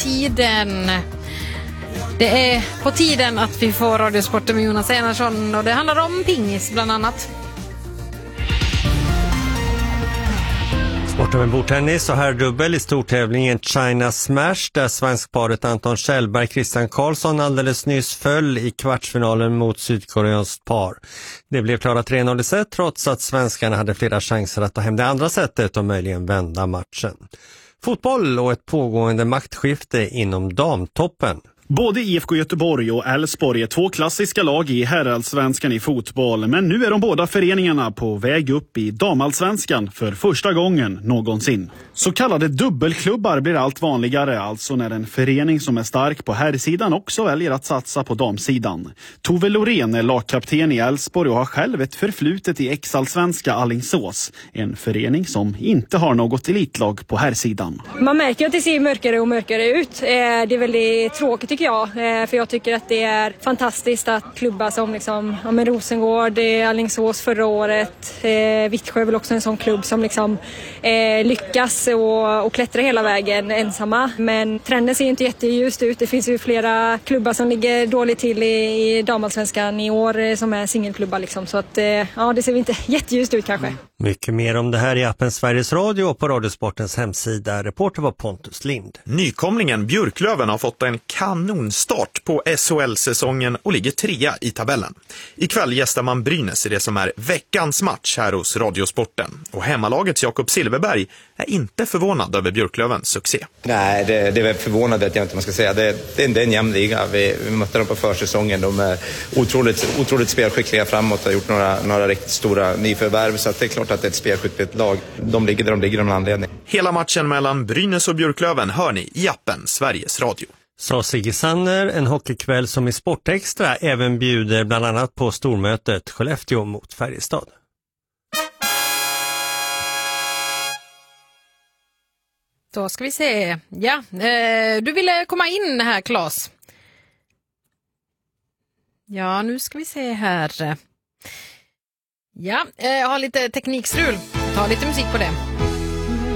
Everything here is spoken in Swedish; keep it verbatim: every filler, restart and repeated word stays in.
tiden. Det är på tiden att vi får Radiosporten med Jonas Enarsson och det handlar om pingis bland annat. Sporten med bordtennis och här dubbel i stortävlingen China Smash där svenskparet Anton Kjellberg och Christian Karlsson alldeles nyss föll i kvartsfinalen mot sydkoreanskt par. Det blev klara tre noll i set trots att svenskarna hade flera chanser att ta hem det andra setet och möjligen vända matchen. Fotboll och ett pågående maktskifte inom damtoppen. Både I F K Göteborg och Elfsborg är två klassiska lag i herrallsvenskan i fotboll. Men nu är de båda föreningarna på väg upp i damallsvenskan för första gången någonsin. Så kallade dubbelklubbar blir allt vanligare, alltså när en förening som är stark på herrsidan också väljer att satsa på damsidan. Tove Lorén är lagkapten i Elfsborg och har själv ett förflutet i exallsvenska Alingsås. En förening som inte har något elitlag på herrsidan. Man märker att det ser mörkare och mörkare ut. Det är väldigt tråkigt tycker jag. För jag tycker att det är fantastiskt att klubbar som liksom, ja, med Rosengård, Alingsås förra året, eh, Vittsjö är väl också en sån klubb som liksom, eh, lyckas och, och klättrar hela vägen ensamma. Men trenden ser inte jätteljust ut. Det finns ju flera klubbar som ligger dåligt till i, i damallsvenskan i år eh, som är singelklubbar. Liksom. Så att, eh, ja, det ser inte jätteljust ut kanske. Mycket mer om det här i appen Sveriges Radio och på Radiosportens hemsida. Reporter var Pontus Lind. Nykomlingen Björklöven har fått en kanonstart på S H L-säsongen och ligger trea i tabellen. Ikväll gästar man Brynäs i det som är veckans match här hos Radiosporten. Och hemmalagets Jakob Silverberg är inte förvånad över Björklövens succé. Nej, det, det är förvånande att jag inte man ska säga. Det, det, det är en jämn liga. Vi, vi mötte dem på försäsongen. De är otroligt, otroligt spelskickliga framåt och har gjort några, några riktigt stora nyförvärv. Så att det är klart att det är ett spelskickligt lag. De ligger där de ligger av en anledning. Hela matchen mellan Brynäs och Björklöven hör ni i appen Sveriges Radio. Så Sigge Sanner, en hockeykväll som i Sportextra även bjuder bland annat på stormötet Skellefteå mot Färjestad. Då ska vi se. Ja, eh, du ville komma in här, Claes. Ja, nu ska vi se här. Ja, eh, jag har lite teknikstrul. Ta lite musik på det.